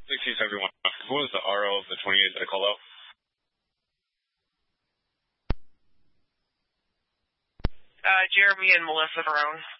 everyone. Who was the RO of the 28 that I called out? Jeremy and Melissa Barone.